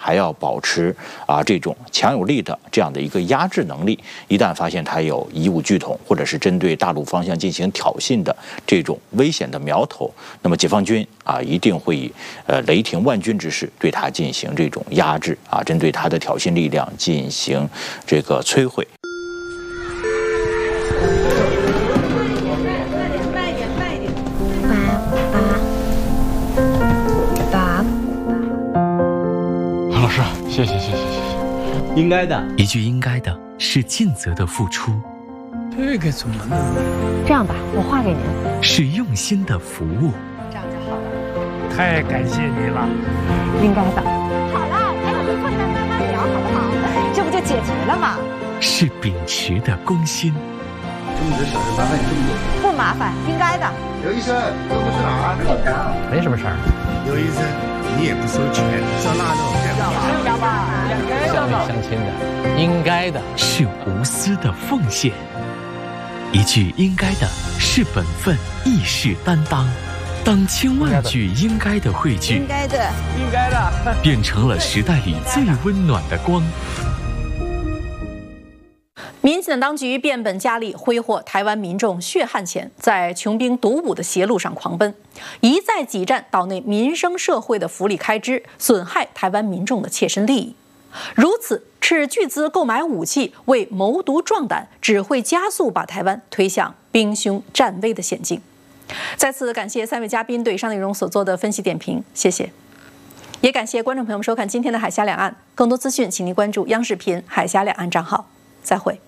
还要保持这种强有力的这样的一个压制能力。一旦发现它有贻误据统，或者是针对大陆方向进行挑衅的这种危险的苗头，那么解放军一定会以雷霆万钧之势对它进行这种压制针对它的挑衅力量进行这个摧毁。 老师，谢谢， 应该的。 一句应该的是尽责的付出， 这个怎么弄？ 这样吧，我画给您。 是用心的服务。 这样就好了。 太感谢你了。 应该的。好了，还有一会儿再慢慢聊，好不好？这不就解决了吗？ 是秉持的公心。 这么点小事麻烦你这么多？ 不麻烦，应该的。 刘医生，这不是哪儿？ 没什么事儿。 刘医生，你也不收钱，照那弄。 乡里乡亲的，应该的。 是无私的奉献。一句应该的是本分，亦是担当。当千万句应该的汇聚， 应该的， 应该的， 变成了时代里最温暖的光。 民进党当局变本加厉挥霍台湾民众血汗钱，在穷兵黩武的邪路上狂奔，一再挤占岛内民生社会的福利开支，损害台湾民众的切身利益。如此斥巨资购买武器，为谋独壮胆，只会加速把台湾推向兵凶战危的险境。再次感谢3位嘉宾对以上内容所做的分析点评，谢谢。也感谢观众朋友们收看今天的海峡两岸，更多资讯请您关注央视频海峡两岸账号。再会。